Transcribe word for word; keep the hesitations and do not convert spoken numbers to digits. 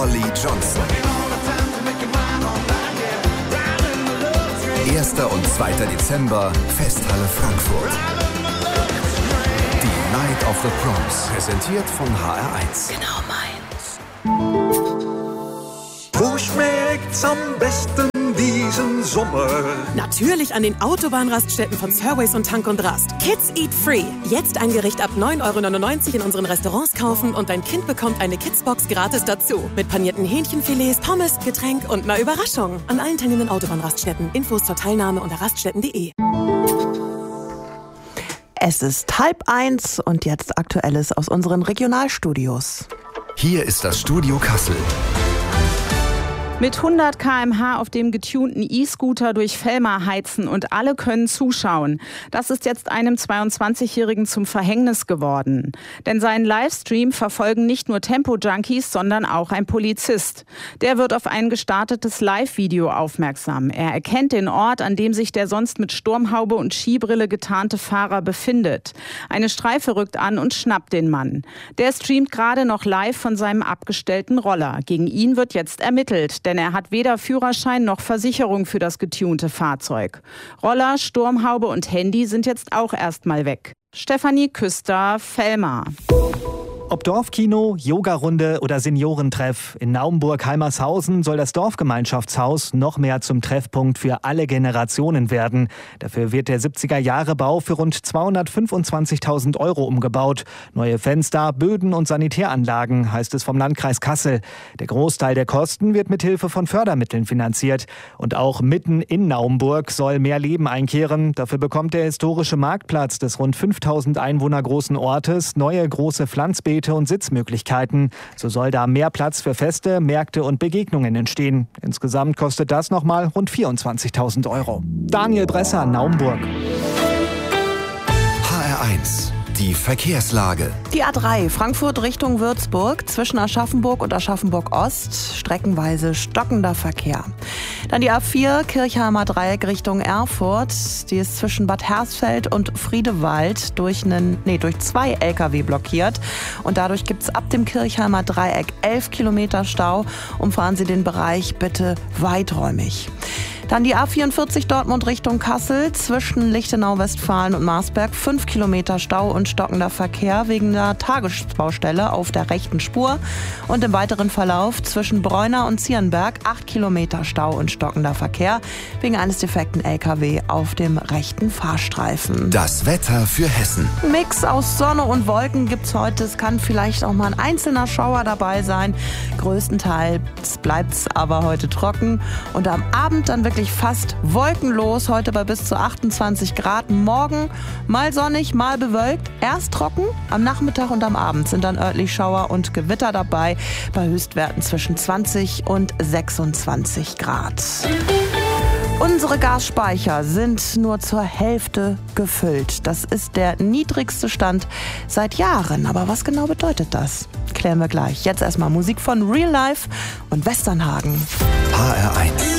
Olli Johnson. erster und zweiter Dezember, Festhalle Frankfurt. Die Night of the Proms, präsentiert von H R eins. Genau meins. Wo schmeckt's am besten diesen Sommer? Natürlich an den Autobahnraststätten von Surways und Tank und Rast. Kids Eat Free. Jetzt ein Gericht ab neun Euro neunundneunzig in unseren Restaurants kaufen und dein Kind bekommt eine Kidsbox gratis dazu. Mit panierten Hähnchenfilets, Pommes, Getränk und einer Überraschung. An allen teilnehmenden Autobahnraststätten. Infos zur Teilnahme unter raststätten punkt de. Es ist halb eins und jetzt Aktuelles aus unseren Regionalstudios. Hier ist das Studio Kassel. Mit hundert Kilometer pro Stunde auf dem getunten E-Scooter durch Velmar heizen und alle können zuschauen. Das ist jetzt einem zweiundzwanzigjährigen zum Verhängnis geworden. Denn seinen Livestream verfolgen nicht nur Tempo-Junkies, sondern auch ein Polizist. Der wird auf ein gestartetes Live-Video aufmerksam. Er erkennt den Ort, an dem sich der sonst mit Sturmhaube und Skibrille getarnte Fahrer befindet. Eine Streife rückt an und schnappt den Mann. Der streamt gerade noch live von seinem abgestellten Roller. Gegen ihn wird jetzt ermittelt, denn er hat weder Führerschein noch Versicherung für das getunte Fahrzeug. Roller, Sturmhaube und Handy sind jetzt auch erstmal weg. Stefanie Küster, Velmar. Ob Dorfkino, Yogarunde oder Seniorentreff, in Naumburg-Heimershausen soll das Dorfgemeinschaftshaus noch mehr zum Treffpunkt für alle Generationen werden. Dafür wird der siebziger-Jahre-Bau für rund zweihundertfünfundzwanzigtausend Euro umgebaut. Neue Fenster, Böden und Sanitäranlagen, heißt es vom Landkreis Kassel. Der Großteil der Kosten wird mit Hilfe von Fördermitteln finanziert. Und auch mitten in Naumburg soll mehr Leben einkehren. Dafür bekommt der historische Marktplatz des rund fünftausend Einwohner großen Ortes neue große Pflanzbeete und Sitzmöglichkeiten. So soll da mehr Platz für Feste, Märkte und Begegnungen entstehen. Insgesamt kostet das nochmal rund vierundzwanzigtausend Euro. Daniel Bresser, Naumburg. H R eins. Die Verkehrslage. Die A drei Frankfurt Richtung Würzburg zwischen Aschaffenburg und Aschaffenburg-Ost streckenweise stockender Verkehr. Dann die A vier Kirchheimer Dreieck Richtung Erfurt. Die ist zwischen Bad Hersfeld und Friedewald durch, einen, nee, durch zwei L K W blockiert. Und dadurch gibt es ab dem Kirchheimer Dreieck elf Kilometer Stau. Umfahren Sie den Bereich bitte weiträumig. Dann die A vierundvierzig Dortmund Richtung Kassel zwischen Lichtenau, Westfalen und Marsberg. fünf Kilometer Stau und stockender Verkehr wegen der Tagesbaustelle auf der rechten Spur. Und im weiteren Verlauf zwischen Bräuner und Zierenberg acht Kilometer Stau und stockender Verkehr wegen eines defekten L K W auf dem rechten Fahrstreifen. Das Wetter für Hessen. Ein Mix aus Sonne und Wolken gibt's heute. Es kann vielleicht auch mal ein einzelner Schauer dabei sein. Größtenteils bleibt's aber heute trocken. Und am Abend dann wirklich fast wolkenlos, heute bei bis zu achtundzwanzig Grad. Morgen mal sonnig, mal bewölkt, erst trocken, am Nachmittag und am Abend sind dann örtlich Schauer und Gewitter dabei, bei Höchstwerten zwischen zwanzig und sechsundzwanzig Grad. Unsere Gasspeicher sind nur zur Hälfte gefüllt. Das ist der niedrigste Stand seit Jahren. Aber was genau bedeutet das? Klären wir gleich. Jetzt erstmal Musik von Real Life und Westernhagen. H R eins.